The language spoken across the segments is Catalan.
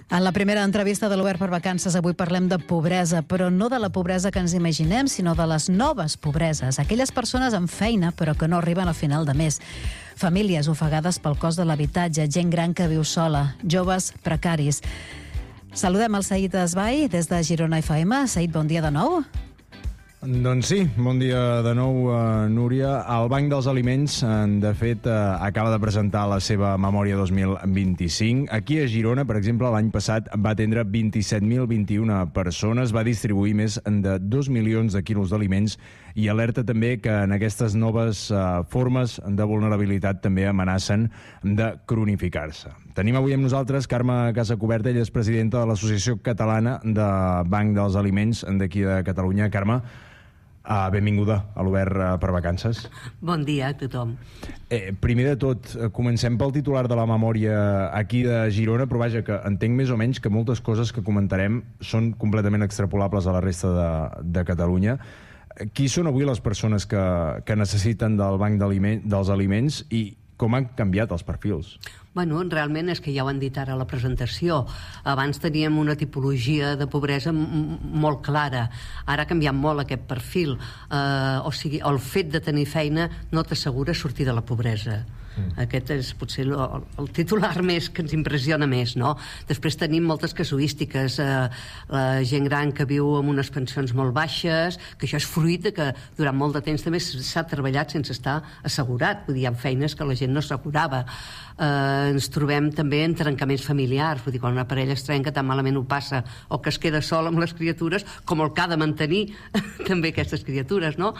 En la primera entrevista de l'Obert per Vacances avui parlem de pobresa, però no de la pobresa que ens imaginem, sinó de les noves pobreses, aquelles persones amb feina però que no arriben a final de mes. Famílies ofegades pel cost de l'habitatge, gent gran que viu sola, joves precaris. Saludem el Saïd Esbai des de Girona FM. Saïd, bon dia de nou. Doncs sí, bon dia de nou, Núria. El Banc dels Aliments, de fet, acaba de presentar la seva memòria 2025. Aquí a Girona, per exemple, l'any passat va atendre 27.021 persones, va distribuir més de 2 milions de quilos d'aliments i alerta també que en aquestes noves formes de vulnerabilitat també amenacen de cronificar-se. Tenim avui amb nosaltres Carme Casacuberta, ella és presidenta de l'Associació Catalana de Banc dels Aliments d'aquí de Catalunya. Carme, benvinguda a l'Obert per Vacances. Bon dia a tothom. Primer de tot, comencem pel titular de la memòria aquí de Girona, però vaja, que entenc més o menys que moltes coses que comentarem són completament extrapolables a la resta de Catalunya. Qui són avui les persones que necessiten del Banc dels Aliments i com han canviat els perfils? Bueno, realment és que ja ho han dit ara a la presentació. Abans teníem una tipologia de pobresa molt clara. Ara ha canviat molt aquest perfil. O sigui, el fet de tenir feina no t'assegura sortir de la pobresa. Aquest és potser el titular més que ens impressiona més, no? Després tenim moltes casuístiques, la gent gran que viu amb unes pensions molt baixes, que això és fruit de que durant molt de temps també s'ha treballat sense estar assegurat. Vull dir, hi ha feines que la gent no assegurava. Ens trobem també en trencaments familiars, vull dir, quan una parella es trenca tan malament ho passa, o que es queda sol amb les criatures, com el que ha de mantenir també aquestes criatures, no?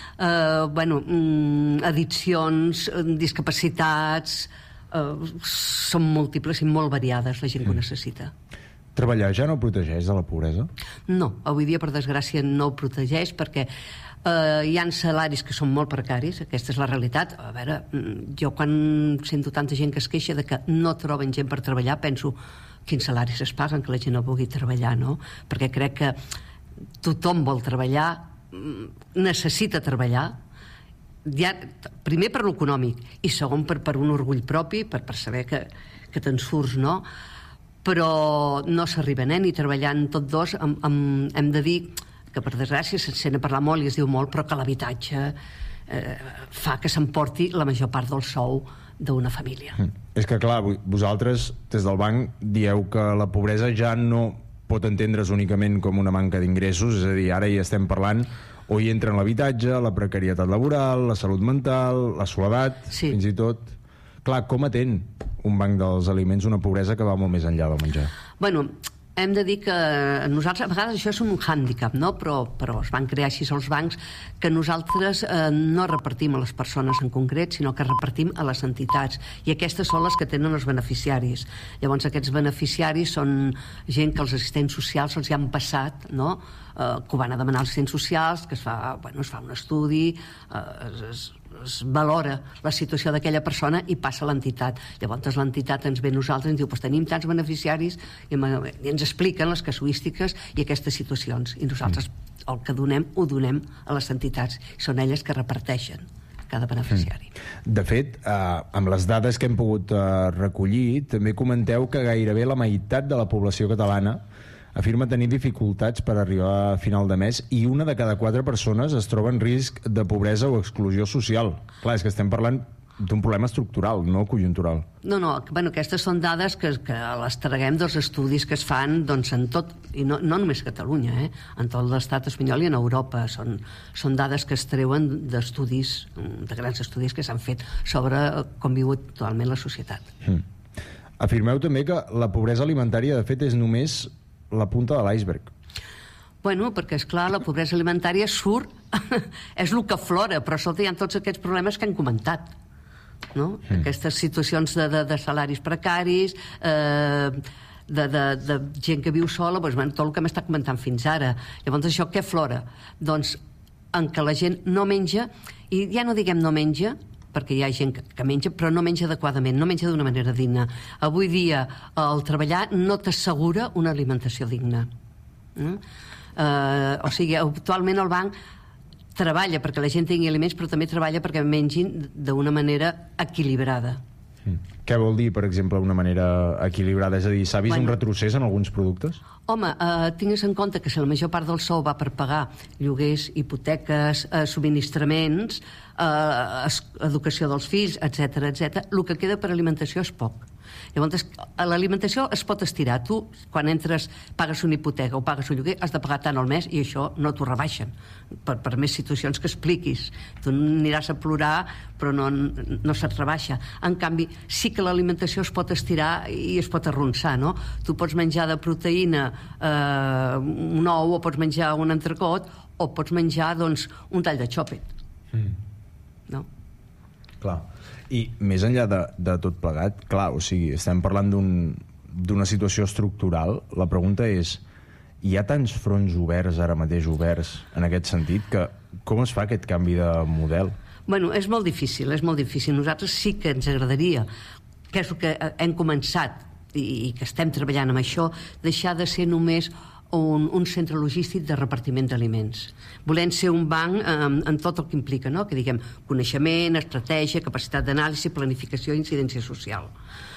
Addiccions, discapacitats, són múltiples i molt variades la gent que ho necessita. Treballar ja no protegeix de la pobresa? No, avui dia per desgràcia no ho protegeix perquè hi ha salaris que són molt precaris, aquesta és la realitat. A veure, jo quan sento tanta gent que es queixa de que no troben gent per treballar, penso quins salaris es paguen que la gent no vulgui treballar, no? Perquè crec que tothom vol treballar, necessita treballar, ja, primer per l'econòmic i segon per un orgull propi, per saber que te'n surts, no? Però no s'arriba, ni treballant tots dos. Hem de dir que per desgràcia se'n sent a parlar molt i es diu molt, però que l'habitatge fa que s'emporti la major part del sou d'una família. És que clar, vosaltres des del banc dieu que la pobresa ja no pot entendre's únicament com una manca d'ingressos, és a dir, ara hi estem parlant o hi entra en l'habitatge, la precarietat laboral, la salut mental, la soledat, sí. Fins i tot. Clar, com atén un banc dels aliments una pobresa que va molt més enllà del menjar? Bueno, hem de dir que nosaltres, a vegades això és un hàndicap, no? Però es van crear així els bancs, que nosaltres no repartim a les persones en concret, sinó que repartim a les entitats, i aquestes són les que tenen els beneficiaris. Llavors aquests beneficiaris són gent que els assistents socials els hi han passat, no? Que ho van a demanar als assistents socials, que es fa un estudi, es valora la situació d'aquella persona i passa a l'entitat. Llavors l'entitat ens ve a nosaltres i ens diu, pues tenim tants beneficiaris, i ens expliquen les casuístiques i aquestes situacions, i nosaltres el que donem ho donem a les entitats, són elles que reparteixen cada beneficiari. De fet, amb les dades que hem pogut recollir, també comenteu que gairebé la meitat de la població catalana afirma tenir dificultats per arribar a final de mes i una de cada 4 persones es troba en risc de pobresa o exclusió social. Clar, és que estem parlant d'un problema estructural, no conjuntural. No, aquestes són dades que les traguem dels estudis que es fan en tot, i no només a Catalunya, en tot l'estat espanyol i en Europa. Són dades que es treuen d'estudis, de grans estudis que s'han fet sobre com viu actualment la societat. Afirmeu també que la pobresa alimentària, de fet, és només la punta de l'iceberg. Bueno, perquè, esclar, la pobresa alimentària surt, és el que aflora, però sota hi ha tots aquests problemes que han comentat, no? Aquestes situacions de salaris precaris, de gent que viu sola, tot el que m'està comentant fins ara. Llavors, això què aflora? Doncs en què la gent no menja, i ja no diguem no menja, perquè hi ha gent que menja, però no menja adequadament, no menja d'una manera digna. Avui dia, el treballar no t'assegura una alimentació digna. O sigui, actualment el banc treballa perquè la gent tingui aliments, però també treballa perquè mengin d'una manera equilibrada. Què vol dir, per exemple, una manera equilibrada? És a dir, s'ha vist un retrocés en alguns productes? Home, tingues en compte que si la major part del sou va per pagar lloguers, hipoteques, subministraments, educació dels fills, etc, el que queda per alimentació és poc. Llavors, l'alimentació es pot estirar. Tu, quan entres, pagues una hipoteca o pagues un lloguer, has de pagar tant al mes i això no t'ho rebaixen. Per més situacions que expliquis. Tu aniràs a plorar, però no se't rebaixa. En canvi, sí que l'alimentació es pot estirar i es pot arronsar, no? Tu pots menjar de proteïna un ou, o pots menjar un entrecot, o pots menjar, doncs, un tall de xòpet. No? Clar. I més enllà de tot plegat, clar, o sigui, estem parlant d'una situació estructural. La pregunta és, hi ha tants fronts oberts, ara mateix oberts, en aquest sentit, que com es fa aquest canvi de model? Bueno, és molt difícil, és molt difícil. Nosaltres sí que ens agradaria, que és el que hem començat i que estem treballant amb això, deixar de ser només un centre logístic de repartiment d'aliments. Volem ser un banc en tot el que implica, no? Que diguem coneixement, estratègia, capacitat d'anàlisi, planificació i incidència social.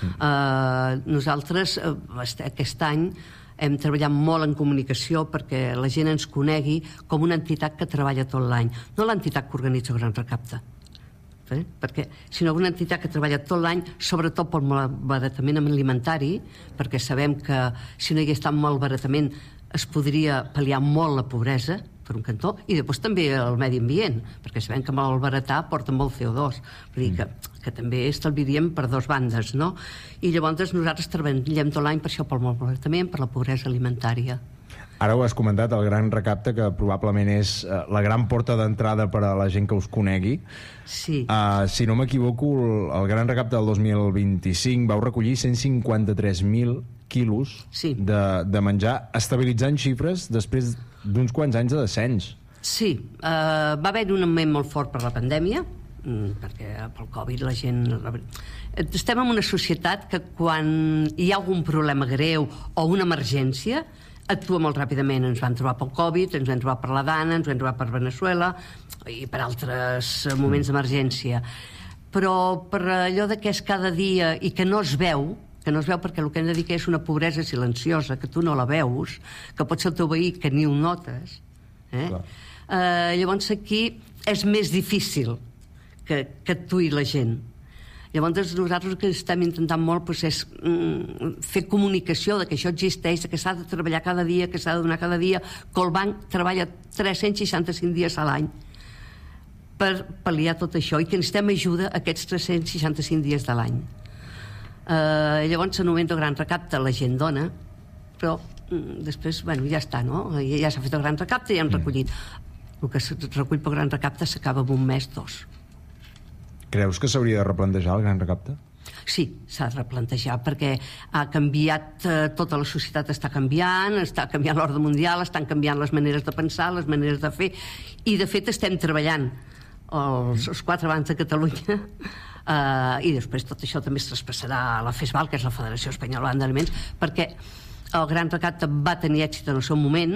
Nosaltres aquest any hem treballat molt en comunicació perquè la gent ens conegui com una entitat que treballa tot l'any, no l'entitat que organitza Gran Recapte. Perquè sinó una entitat que treballa tot l'any, sobretot pel malbaratament alimentari, perquè sabem que si no hi hagués tant malbaratament es podria pal·liar molt la pobresa, per un cantó, i després també el medi ambient, perquè sabem que malbaratar porta molt CO2, vull dir que també estalviaríem per dues bandes, no? I llavors nosaltres treballem tot l'any per això, pel malbaratament, per la pobresa alimentària. Ara ho has comentat, el Gran Recapte, que probablement és la gran porta d'entrada per a la gent que us conegui. Sí. Si no m'equivoco, el Gran Recapte del 2025 vau recollir 153.000 quilos de menjar, estabilitzant xifres després d'uns quants anys de descens. Sí, va haver un moment molt fort per la pandèmia, perquè pel Covid la gent... Estem en una societat que quan hi ha algun problema greu o una emergència actua molt ràpidament. Ens van trobar pel Covid, ens van trobar per la Dana, ens van trobar per Venezuela i per altres moments d'emergència. Però per allò de que és cada dia i que no es veu perquè el que hem de dir que és una pobresa silenciosa, que tu no la veus, que pot ser el teu veí que ni ho notes. Llavors aquí és més difícil que actuï la gent. Llavors nosaltres el que estem intentant molt és fer comunicació de que això existeix, de que s'ha de treballar cada dia, que s'ha de donar cada dia, que el banc treballa 365 dies a l'any per pal·liar tot això i que necessitem ajuda aquests 365 dies de l'any. Llavors en un moment de Gran Recapte la gent dona, però després, ja està, no? Ja s'ha fet el Gran Recapte i ja hem recollit. El que es recull pel Gran Recapte s'acaba en un mes, 2. Creus que s'hauria de replantejar el Gran Recapte? Sí, s'ha de replantejar perquè ha canviat, tota la societat està canviant l'ordre mundial, estan canviant les maneres de pensar, les maneres de fer, i de fet estem treballant els 4 bancs de Catalunya i després tot això també es traspassarà a la FESVAL, que és la Federació Espanyola d'Aliments, perquè el Gran Recapte va tenir èxit en el seu moment,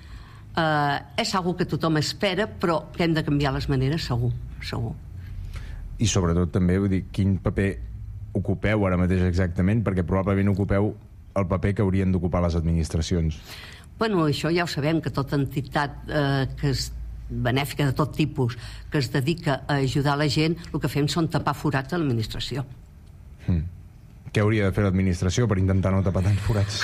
és algo que tothom espera, però que hem de canviar les maneres, segur. I sobretot també, vull dir, quin paper ocupeu ara mateix exactament, perquè probablement ocupeu el paper que haurien d'ocupar les administracions. Bueno, això ja ho sabem, que tota entitat que és benèfica de tot tipus, que es dedica a ajudar la gent, el que fem són tapar forats a l'administració. Què hauria de fer l'administració per intentar no tapar tants forats?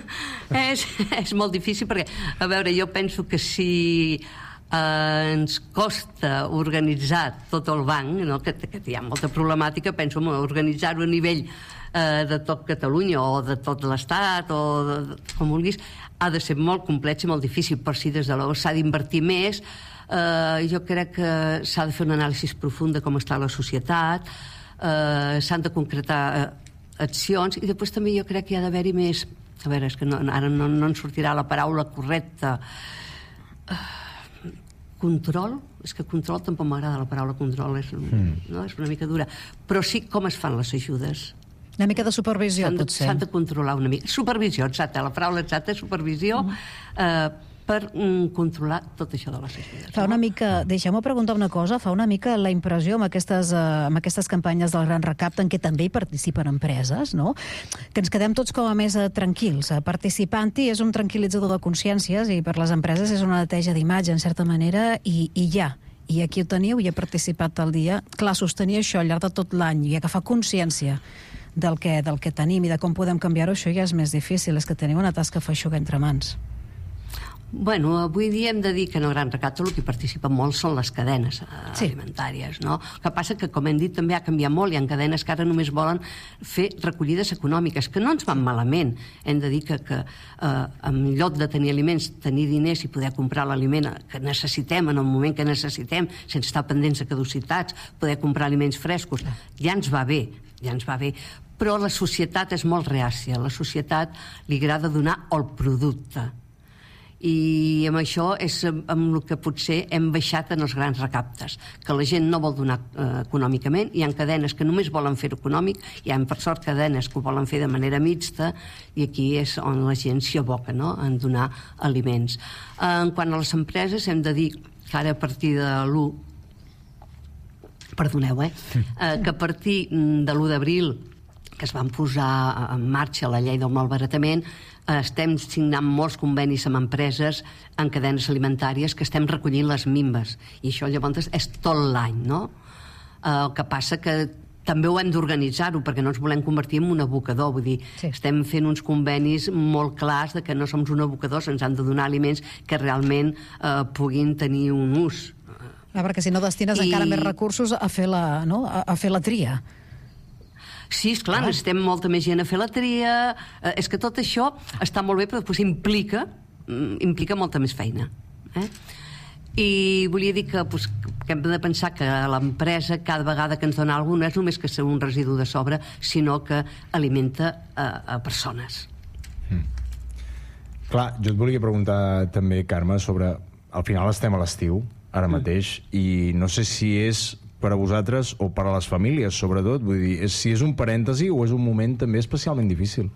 És molt difícil perquè, a veure, jo penso que si ens costa organitzar tot el banc, no? que hi ha molta problemàtica, penso organitzar-ho a nivell de tot Catalunya o de tot l'Estat o com vulguis, ha de ser molt complex i molt difícil, per si des de l'ou s'ha d'invertir més. Jo crec que s'ha de fer una anàlisi profunda de com està la societat, s'han de concretar accions, i després també jo crec que hi ha d'haver-hi més, a veure, és que ara no ens sortirà la paraula correcta, control, és que control tampoc m'agrada la paraula control, és una mica dura, però sí com es fan les ajudes. Una mica de supervisió, potser. S'han de controlar una mica. Supervisió, exacte, la paraula exacta és supervisió, per controlar tot això de les ajudes. Fa una mica, deixeu-me preguntar una cosa, fa una mica la impressió amb aquestes campanyes del Gran Recapte en què també hi participen empreses, no? Que ens quedem tots com a més tranquils. Participant-hi és un tranquil·litzador de consciències i per les empreses és una neteja d'imatge, en certa manera, i ja. I aquí ho teniu, i he participat al dia. Clar, sostenir això al llarg de tot l'any i agafar consciència del que tenim i de com podem canviar-ho, això ja és més difícil, és que teniu una tasca feixuga entre mans. Bueno, avui dia hem de dir que en el Gran Recapte el que participen molt són les cadenes alimentàries, no? El que passa que, com hem dit, també ha canviat molt. Hi ha cadenes que ara només volen fer recollides econòmiques, que no ens van malament. Hem de dir que en lloc de tenir aliments, tenir diners i poder comprar l'aliment que necessitem en el moment que necessitem, sense estar pendents de caducitats, poder comprar aliments frescos, ja ens va bé, Però la societat és molt reàcia. La societat li agrada donar el producte. I amb això és amb el que potser hem baixat en els grans recaptes, que la gent no vol donar econòmicament. Hi ha cadenes que només volen fer econòmic, hi ha per sort cadenes que ho volen fer de manera mixta, i aquí és on la gent s'hi aboca, no?, en donar aliments. En quant a les empreses, hem de dir que ara a partir de l'1 que a partir de l'1 d'abril, que es van posar en marxa la llei del malbaratament, estem signant molts convenis amb empreses en cadenes alimentàries que estem recollint les minves, i això llavors és tot l'any, no? El que passa que també ho hem d'organitzar-ho, perquè no ens volem convertir en un abocador, vull dir, estem fent uns convenis molt clars de que no som un abocador, se'ns han de donar aliments que realment puguin tenir un ús. Perquè si no destines encara més recursos a fer la tria. Sí, esclar, necessitem molta més gent a fer la tria. És que tot això està molt bé, però després implica molta més feina. I volia dir que hem de pensar que l'empresa cada vegada que ens dona alguna no és només que sigui un residu de sobre, sinó que alimenta a persones. Clar, jo et volia preguntar també, Carme, sobre... Al final estem a l'estiu, ara mateix, i no sé si és per a vosaltres o per a les famílies, sobretot. Vull dir, si és un parèntesi o és un moment també especialment difícil.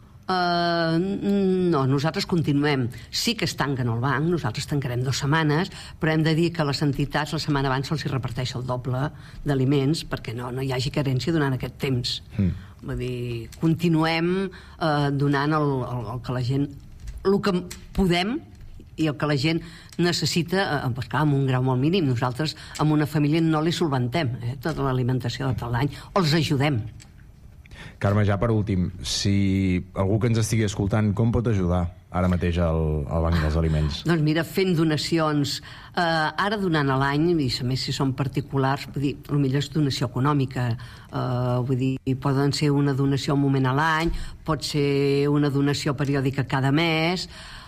No, nosaltres continuem. Sí que es tanquen el banc, nosaltres tancarem 2 setmanes, però hem de dir que les entitats la setmana abans se'ls reparteix el doble d'aliments perquè no hi hagi carència durant aquest temps. Vull dir, continuem donant el que la gent... el que podem i el que la gent necessita, amb un grau molt mínim. Nosaltres, amb una família, no li solventem tota l'alimentació de tot l'any, o els ajudem. Carme, ja per últim, si algú que ens estigui escoltant, com pot ajudar ara mateix al Banc dels Aliments? Doncs mira, fent donacions. Ara, donant a l'any, i a més si són particulars, vull dir, potser és donació econòmica. Vull dir, poden ser una donació un moment a l'any, pot ser una donació periòdica cada mes,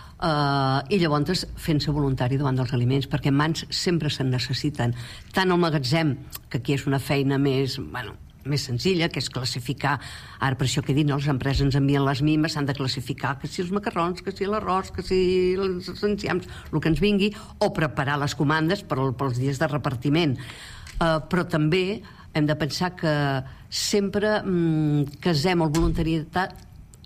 i llavors fent-se voluntari davant dels aliments, perquè mans sempre se'n necessiten. Tant al magatzem, que aquí és una feina més senzilla, que és classificar. Ara, per això que he dit, les empreses ens envien les mimes, s'han de classificar que si els macarrons, que si l'arròs, que si els enciams, el que ens vingui, o preparar les comandes pels dies de repartiment. Però també hem de pensar que sempre casem el voluntariat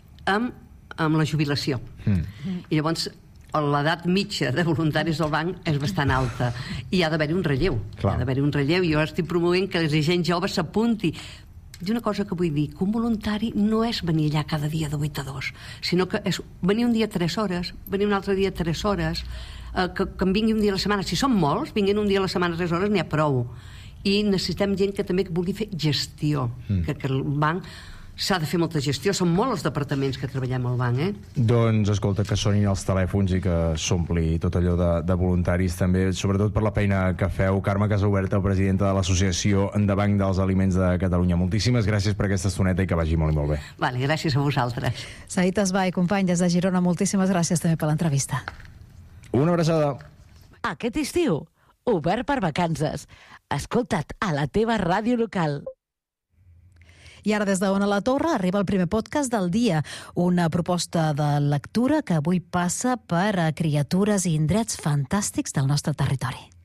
amb la jubilació. I llavors l'edat mitja de voluntaris del banc és bastant alta i hi ha d'haver-hi un relleu. I jo estic promovent que la gent jove s'apunti. I una cosa que vull dir, que un voluntari no és venir allà cada dia de 8 a 2, sinó que és venir un dia 3 hores, venir un altre dia 3 hores, que en vingui un dia a la setmana. Si són molts, vinguin un dia a la setmana 3 hores, n'hi ha prou. I necessitem gent que també vulgui fer gestió, que el banc s'ha de fer molta gestió. Són molts els departaments que treballem al banc, Doncs, escolta, que sonin els telèfons i que s'ompli tot allò de voluntaris també, sobretot per la feina que feu. Carme Casaoberta, presidenta de l'Associació de Banc dels Aliments de Catalunya. Moltíssimes gràcies per aquesta estoneta i que vagi molt i molt bé. Vale, gràcies a vosaltres. Saïd Esbai, company des de Girona, moltíssimes gràcies també per l'entrevista. Una abraçada. Aquest estiu, obert per vacances. Escolta't a la teva ràdio local. I ara des d'Ona la Torre arriba el primer podcast del dia, una proposta de lectura que avui passa per criatures i indrets fantàstics del nostre territori.